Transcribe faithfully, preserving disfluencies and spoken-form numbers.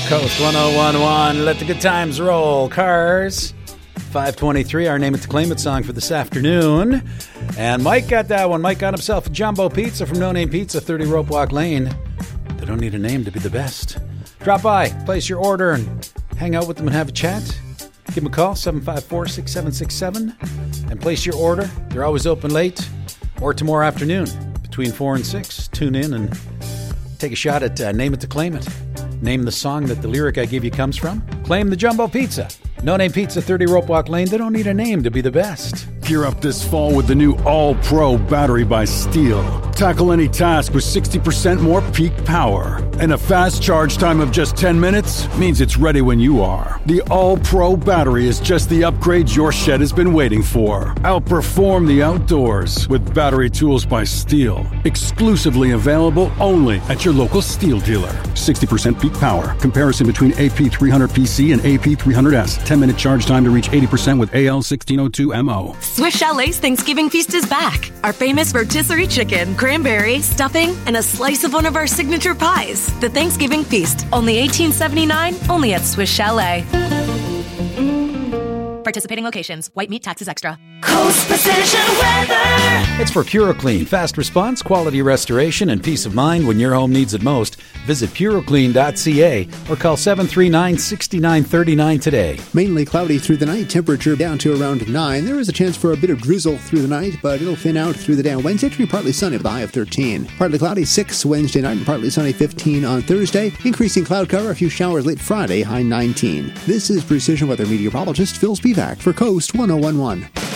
Coast one oh one one, let the good times roll. Cars, five twenty-three, our Name It to Claim It song for this afternoon. And Mike got that one. Mike got himself a jumbo pizza from No Name Pizza, thirty Rope Walk Lane. They don't need a name to be the best. Drop by, place your order, and hang out with them and have a chat. Give them a call, seven five four, six seven six seven, and place your order. They're always open late or tomorrow afternoon between four and six. Tune in and take a shot at uh, Name It to Claim It. Name the song that the lyric I give you comes from. Claim the jumbo pizza. No Name Pizza, thirty Rope Walk Lane. They don't need a name to be the best. Gear up this fall with the new All-Pro battery by Steel. Tackle any task with sixty percent more peak power. And a fast charge time of just ten minutes means it's ready when you are. The All-Pro battery is just the upgrade your shed has been waiting for. Outperform the outdoors with battery tools by Steel. Exclusively available only at your local Steel dealer. sixty percent peak power. Comparison between A P three hundred P C and A P three hundred S. ten minute charge time to reach eighty percent with A L sixteen oh two M O. Swiss Chalet's Thanksgiving feast is back. Our famous rotisserie chicken, cranberry, stuffing, and a slice of one of our signature pies. The Thanksgiving feast, only eighteen seventy-nine, only at Swiss Chalet. Participating locations. White meat taxes extra. Coast Precision Weather. It's for PuroClean. Fast response, quality restoration, and peace of mind when your home needs it most. Visit puroclean dot c a or call seven three nine, six nine three nine today. Mainly cloudy through the night. Temperature down to around nine. There is a chance for a bit of drizzle through the night, but it'll thin out through the day on Wednesday. It'll be partly sunny with a high of thirteen. Partly cloudy, six Wednesday night, and partly sunny, fifteen on Thursday. Increasing cloud cover, a few showers late Friday, high nineteen. This is Precision Weather meteorologist Phil Spivak for Coast one oh one one.